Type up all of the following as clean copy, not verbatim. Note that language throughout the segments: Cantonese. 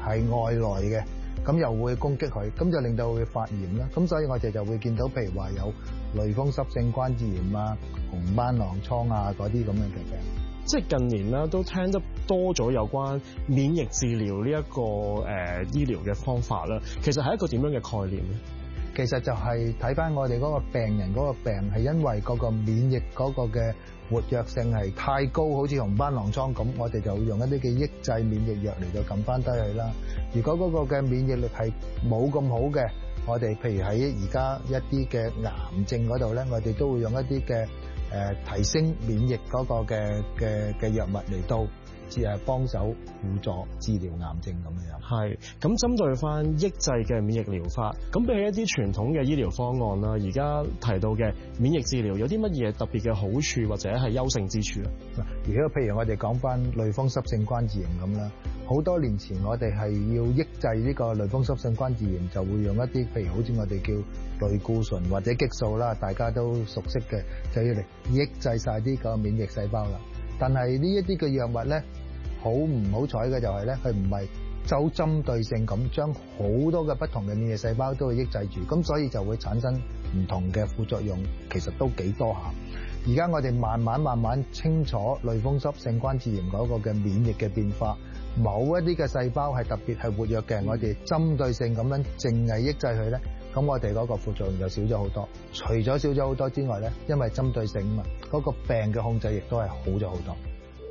係外來嘅，咁又會攻擊佢，咁就令到佢發炎啦。咁所以我哋就會見到，譬如話有類風濕性關節炎啊、紅斑狼瘡啊嗰啲咁樣嘅病。 即係近年咧都聽得多咗有關免疫治療呢一個醫療嘅方法啦。其實係一個點樣嘅概念咧？ 其實就係睇翻我哋嗰個病人嗰個病係因為嗰個免疫嗰個嘅活躍性係太高，好似紅斑狼瘡咁，我哋就會用一啲嘅抑制免疫藥嚟到撳翻低佢啦。如果嗰個嘅免疫力係冇咁好嘅，我哋譬如喺而家一啲嘅癌症嗰度咧，我哋都會用一啲嘅提升免疫嗰個嘅藥物嚟到幫手輔助治療癌症咁樣。 係咁針對翻抑制嘅免疫療法，咁比起一啲傳統嘅醫療方案啦，而家提到嘅免疫治療有啲乜嘢特別嘅好處或者係優勝之處咧？ 嗱，如果譬如我哋講翻類風濕性關節炎咁啦，好多年前我哋係要抑制呢個類風濕性關節炎，就會用一啲譬如好似我哋叫類固醇或者激素啦，大家都熟悉嘅，就要嚟抑制晒呢個免疫細胞啦。但係呢一啲嘅藥物咧，好唔好彩嘅就係咧，佢唔係就針對性咁將好多嘅不同嘅免疫細胞都會抑制住，咁所以就會產生唔同嘅副作用，其實都幾多下。而家我哋慢慢清楚類風濕性關節炎嗰個嘅免疫嘅變化，某一啲嘅細胞係特別係活躍嘅，我哋針對性咁樣淨係抑制佢咧，咁我哋嗰個副作用就少咗好多。除咗少咗好多之外咧，因為針對性啊嘛，嗰個病嘅控制亦都係好咗好多。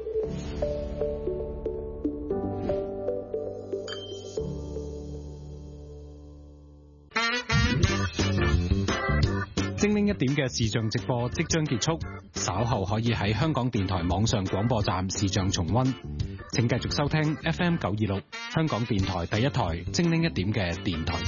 精靈一點嘅視像直播即將結束，稍後可以喺香港電台網上廣播站視像重溫。請繼續收聽 FM 926香港電台第一台精靈一點嘅電台。